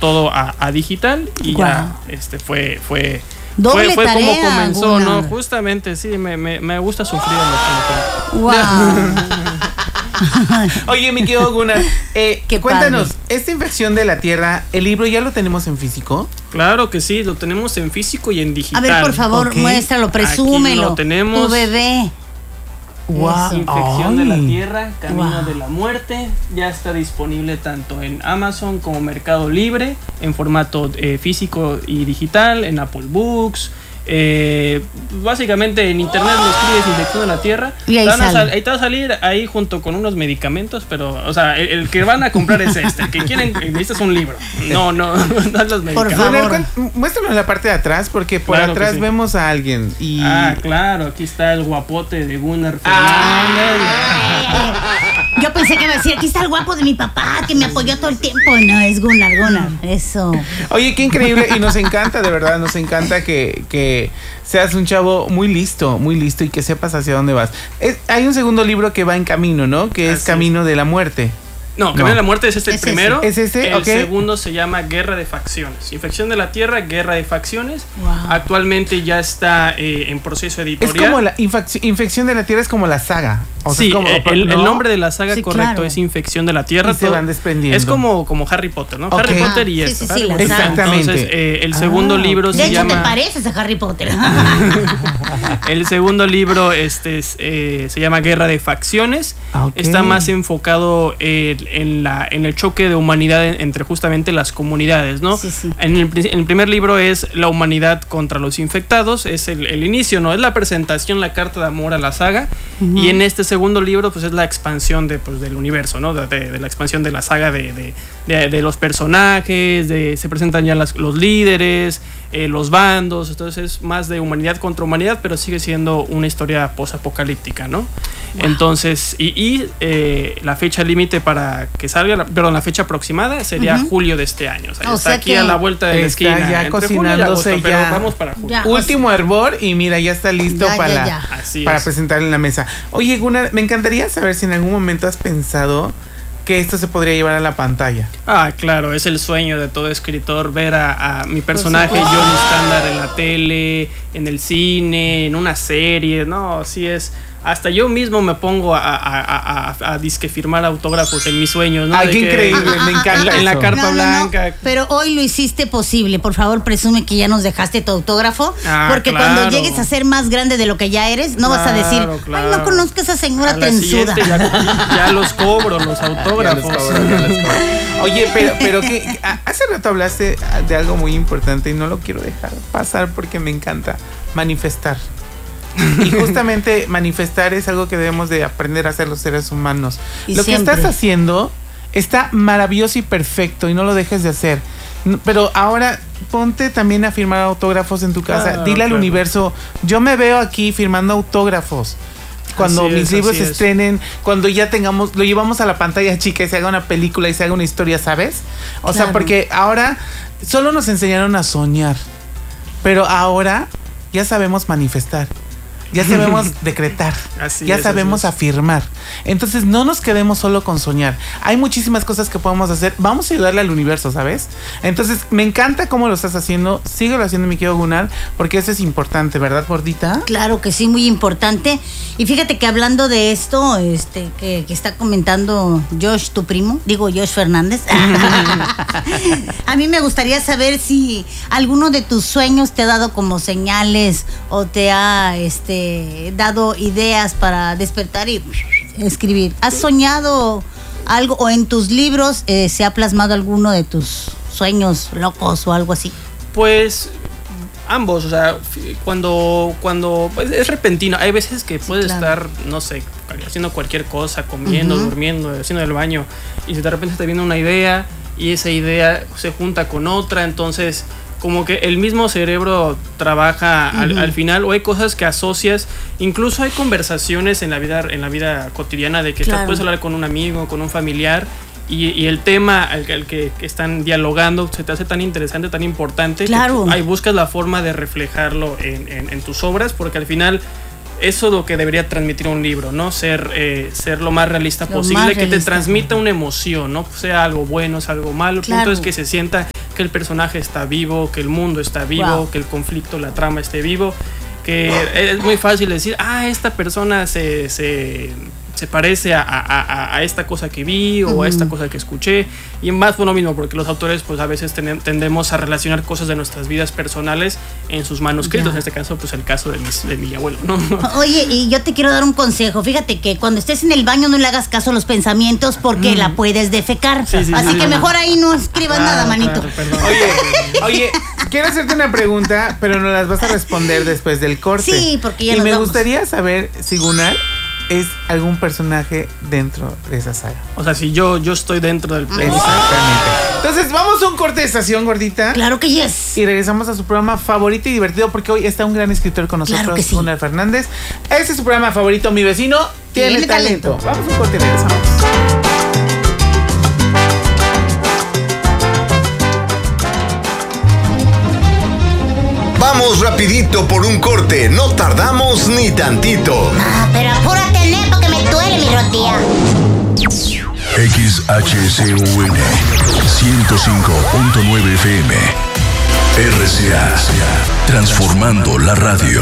todo a digital y ya fue doble fue tarea, como comenzó, Gunnar. ¿no? Justamente, sí, me gusta sufrir en lo Wow. Oye, mi querido Gunnar, cuéntanos, padre. esta infección de la tierra, ¿el libro ya lo tenemos en físico? Claro que sí, lo tenemos en físico y en A digital. ver, por favor, Ok. muéstralo, presúmelo. Aquí lo tenemos. Tu bebé. Wow. Infección de la Ay. tierra, camino Wow. de la muerte. Ya está disponible tanto en Amazon como Mercado Libre, en formato físico y digital, en Apple Books. Básicamente en internet lo escribes infección de la tierra Y ahí sale. ahí te va a salir ahí junto con unos medicamentos, pero o sea el que van a comprar es el que quieren, necesitas un libro, no los medicamentos. Por favor. Gunnar, muéstrame la parte de atrás, porque por Claro que atrás sí. vemos a alguien y... Claro, aquí está el guapote de Gunnar Fernández. Yo pensé que me decía, aquí está el guapo de mi papá, que me apoyó todo el tiempo. No, es Gunnar. Eso. Oye, qué increíble, y nos encanta, de verdad, nos encanta que seas un chavo muy listo y que sepas hacia dónde vas. Hay un segundo libro que va en camino, ¿no? Que es Así Camino de la Muerte. No, Camino de la Muerte es el Es primero. ese. ¿Es ese? El Ok. segundo se llama Guerra de Facciones. Infección de la Tierra, Guerra de Facciones. Wow. Actualmente ya está en proceso Es editorial. como la infección de la tierra, es como la saga. O sea, Sí, es como, el ¿no? nombre de la saga, Sí, correcto, claro. es Infección de la Tierra. Y se van desprendiendo. Es como Harry Potter, ¿no? Ok. Harry Potter y Ah, sí, esto. sí, sí, la Harry Potter. saga. Exactamente. Entonces, el segundo libro De se hecho, llama... te pareces a Harry Potter. El segundo libro se llama Guerra de Facciones. Ok. Está más enfocado en el choque de humanidad entre justamente las comunidades, ¿no? Sí, sí. En el primer libro es la humanidad contra los infectados, es el inicio, ¿no? Es la presentación, la carta de amor a la saga. Y en este segundo libro pues es la expansión del universo, ¿no? De la expansión de la saga de los personajes, se presentan ya los líderes, los bandos. Entonces es más de humanidad contra humanidad, pero sigue siendo una historia posapocalíptica, ¿no? Wow. Entonces, la fecha límite para que salga, la fecha aproximada sería julio de este año. O sea, está aquí a la vuelta de la esquina. Está ya entre cocinándose, julio y agosto, ya. pero vamos para julio. Ya. Último hervor y mira, ya está listo para Así es. presentar en la mesa. Oye, Gunnar, me encantaría saber si en algún momento has pensado que esto se podría llevar a la pantalla. Claro, es el sueño de todo escritor ver a mi personaje Johnny Standard en la tele, en el cine, en una serie. No, sí es... Hasta yo mismo me pongo a disque firmar autógrafos en mis sueños, ¿no? Ay, qué increíble, me encanta en la eso. carpa blanca. Pero hoy lo hiciste posible. Por favor, presume que ya nos dejaste tu autógrafo. Porque claro. cuando llegues a ser más grande de lo que ya eres, no vas a decir, claro. ay, no conozco a esa señora A la trenzuda. siguiente ya los cobro, los autógrafos. Ya los cobro. Oye, pero que hace rato hablaste de algo muy importante y no lo quiero dejar pasar porque me encanta: manifestar. Y justamente manifestar es algo que debemos de aprender a hacer los seres humanos. Y lo siempre. que estás haciendo está maravilloso y perfecto y no lo dejes de hacer. Pero ahora ponte también a firmar autógrafos en tu casa. Dile al universo: yo me veo aquí firmando autógrafos. Cuando mis libros se estrenen, cuando ya lo llevamos a la pantalla chica y se haga una película y se haga una historia, ¿sabes? O sea, porque ahora solo nos enseñaron a soñar, pero ahora ya sabemos manifestar. Ya sabemos decretar, ya sabemos afirmar. Entonces no nos quedemos solo con soñar. Hay muchísimas cosas que podemos hacer. Vamos a ayudarle al universo, ¿sabes? Entonces me encanta cómo lo estás haciendo. Síguelo haciendo, mi querido Gunnar, porque eso es importante, ¿verdad, gordita? Claro que sí, muy importante. Y fíjate que hablando de esto, que está comentando Josh, tu primo, digo Josh Fernández. A mí me gustaría saber si alguno de tus sueños te ha dado como señales o te ha dado ideas para despertar y escribir. ¿Has soñado algo o en tus libros se ha plasmado alguno de tus sueños locos o algo así? Pues ambos, o sea, cuando pues, es repentino. Hay veces que puedes estar, no sé, haciendo cualquier cosa, comiendo, durmiendo, haciendo el baño, y de repente te viene una idea y esa idea se junta con otra, entonces como que el mismo cerebro trabaja al final, o hay cosas que asocias, incluso hay conversaciones en la vida cotidiana de que puedes hablar con un amigo, con un familiar, y el tema al que están dialogando se te hace tan interesante, tan importante, que ahí buscas la forma de reflejarlo en tus obras, porque al final eso es lo que debería transmitir un libro, ¿no? Ser lo más realista posible, que te transmita una emoción, ¿no? Sea algo bueno, sea algo malo. El punto es que se sienta que el personaje está vivo, que el mundo está vivo, que el conflicto, la trama esté vivo, que es muy fácil decir, esta persona se parece a esta cosa que vi o a esta cosa que escuché, y más por lo mismo, porque los autores pues a veces tendemos a relacionar cosas de nuestras vidas personales en sus manuscritos, en este caso pues el caso de mi abuelo, ¿no? Oye, y yo te quiero dar un consejo, fíjate que cuando estés en el baño no le hagas caso a los pensamientos porque la puedes defecar, así que mejor ahí no escribas nada, manito. Claro, Oye, quiero hacerte una pregunta, pero no las vas a responder después del corte. Sí, porque ya y nos me vamos. gustaría saber si Gunnar es algún personaje dentro de esa saga. O sea, si yo estoy dentro del plan. Exactamente. Entonces, vamos a un corte de estación, gordita. Claro que yes. Y regresamos a su programa favorito y divertido, porque hoy está un gran escritor con nosotros, Claro que sí. Gunnar Fernández. Este es su programa favorito, Mi Vecino Tiene Talento. Vamos a un corte y regresamos. Vamos rapidito por un corte, no tardamos ni tantito. Pero apúrate, ¿no? Porque me duele mi rodilla. XHCUN 105.9 FM RCA, transformando la radio.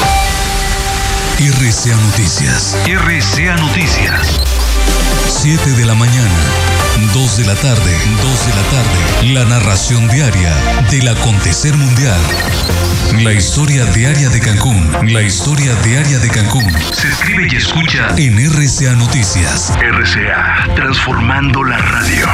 RCA Noticias. RCA Noticias. 7 de la mañana, 2 de la tarde, la narración diaria del acontecer mundial. La historia diaria de Cancún. Se escribe y escucha en RCA Noticias. RCA, transformando la radio.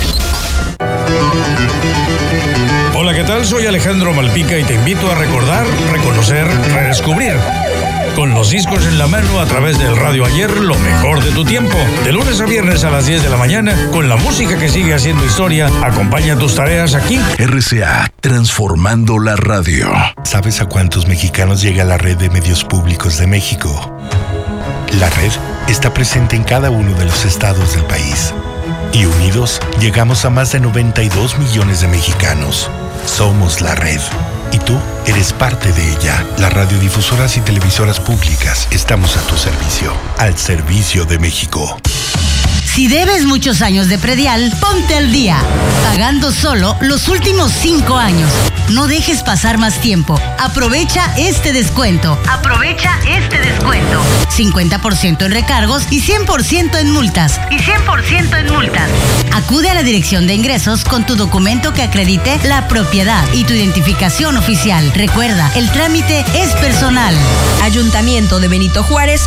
Hola, ¿qué tal? Soy Alejandro Malpica y te invito a recordar, reconocer, redescubrir. Con los discos en la mano a través del Radio Ayer, lo mejor de tu tiempo. De lunes a viernes a las 10 de la mañana, con la música que sigue haciendo historia, acompaña tus tareas aquí. RCA, transformando la radio. ¿Sabes a cuántos mexicanos llega la red de medios públicos de México? La red está presente en cada uno de los estados del país. Y unidos, llegamos a más de 92 millones de mexicanos. Somos la red. Y tú eres parte de ella. Las radiodifusoras y televisoras públicas estamos a tu servicio. Al servicio de México. Si debes muchos años de predial, ponte al día, pagando solo los últimos 5 años. No dejes pasar más tiempo. Aprovecha este descuento. 50% en recargos y 100% en multas. Acude a la Dirección de Ingresos con tu documento que acredite la propiedad y tu identificación oficial. Recuerda, el trámite es personal. Ayuntamiento de Benito Juárez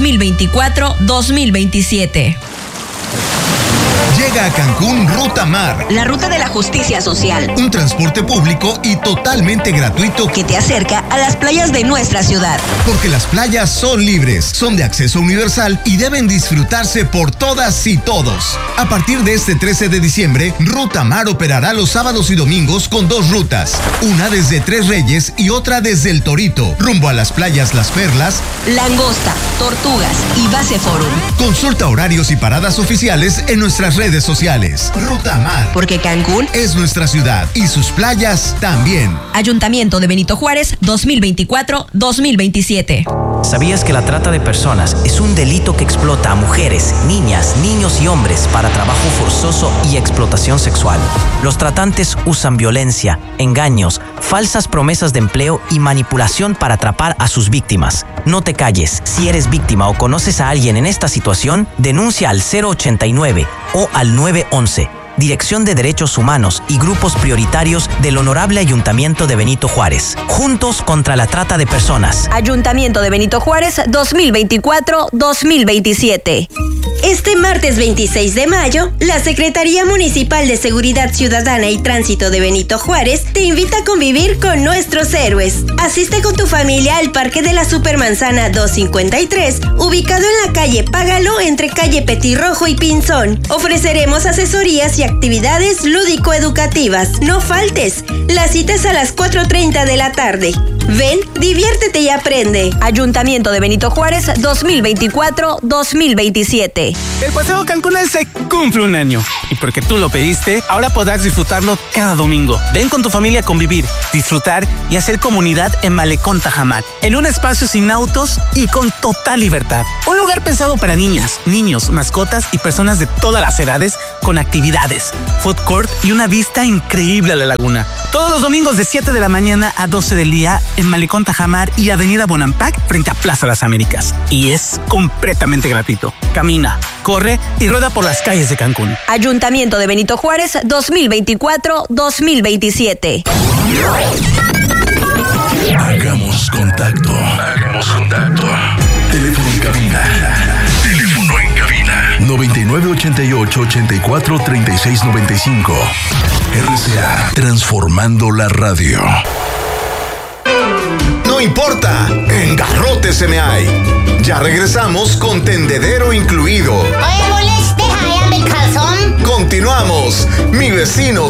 2024-2027. Llega a Cancún Ruta Mar, La ruta de la justicia social, un transporte público y totalmente gratuito que te acerca a las playas de nuestra ciudad. porque las playas son libres, son de acceso universal y deben disfrutarse por todas y todos. A partir de este 13 de diciembre, Ruta Mar operará los sábados y domingos con 2 rutas, una desde Tres Reyes y otra desde El Torito, rumbo a las playas Las Perlas, Langosta, Tortugas y Base Forum. Consulta horarios y paradas oficiales en nuestras redes sociales. Ruta Mar, Porque Cancún, es nuestra ciudad y sus playas también. Ayuntamiento de Benito Juárez 2024-2027. ¿Sabías que la trata de personas es un delito que explota a mujeres, niñas, niños y hombres para trabajo forzoso y explotación sexual? Los tratantes usan violencia, engaños, falsas promesas de empleo y manipulación para atrapar a sus víctimas. No te calles. Si eres víctima o conoces a alguien en esta situación, denuncia al 089 o al 911. Dirección de Derechos Humanos y Grupos Prioritarios del Honorable Ayuntamiento de Benito Juárez. Juntos contra la trata de personas. Ayuntamiento de Benito Juárez 2024-2027. Este martes 26 de mayo, la Secretaría Municipal de Seguridad Ciudadana y Tránsito de Benito Juárez te invita a convivir con nuestros héroes. Asiste con tu familia al Parque de la Supermanzana 253, ubicado en la calle Págalo entre calle Petirrojo y Pinzón. Ofreceremos asesorías y actividades lúdico-educativas. No faltes. La cita es a las 4:30 de la tarde. Ven, diviértete y aprende. Ayuntamiento de Benito Juárez 2024-2027. El Paseo Cancún se cumple un año. Y porque tú lo pediste, ahora podrás disfrutarlo cada domingo. Ven con tu familia a convivir, disfrutar y hacer comunidad en Malecón Tajamar. En un espacio sin autos y con total libertad. Un lugar pensado para niñas, niños, mascotas y personas de todas las edades con actividades, food court y una vista increíble a la laguna. Todos los domingos de 7 de la mañana a 12 del día en Malecón Tajamar y Avenida Bonampak frente a Plaza Las Américas. Y es completamente gratuito. Camina, corre y rueda por las calles de Cancún. Ayuntamiento de Benito Juárez 2024-2027. Hagamos contacto. Teléfono en cabina. 9988-843695. RCA, transformando la radio. No importa, en Garrotes M.I. Ya regresamos con tendedero incluido. Oye, moleste, mi calzón. Continuamos. Mi vecino